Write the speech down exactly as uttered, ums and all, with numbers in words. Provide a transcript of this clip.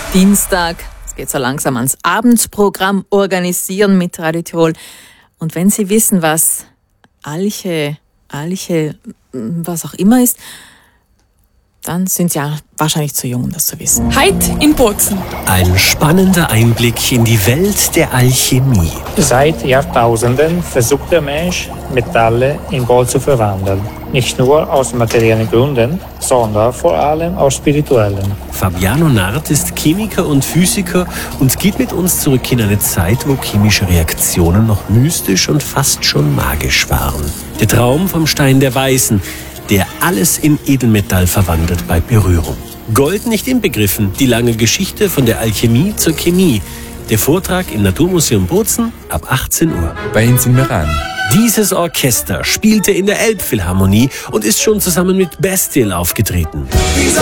Dienstag. Es geht so langsam ans Abendprogramm organisieren mit Radiotirol. Und wenn Sie wissen, was Alche, Alche, was auch immer ist, dann sind Sie ja wahrscheinlich zu jung, um das zu wissen. Heute in Bozen. Ein spannender Einblick in die Welt der Alchemie. Seit Jahrtausenden versucht der Mensch, Metalle in Gold zu verwandeln. Nicht nur aus materiellen Gründen, sondern vor allem aus spirituellen. Fabiano Nart ist Chemiker und Physiker und geht mit uns zurück in eine Zeit, wo chemische Reaktionen noch mystisch und fast schon magisch waren. Der Traum vom Stein der Weisen, der alles in Edelmetall verwandelt bei Berührung. Gold nicht inbegriffen, die lange Geschichte von der Alchemie zur Chemie. Der Vortrag im Naturmuseum Bozen ab achtzehn Uhr. Bei uns in Meran. Dieses Orchester spielte in der Elbphilharmonie und ist schon zusammen mit Bastille aufgetreten.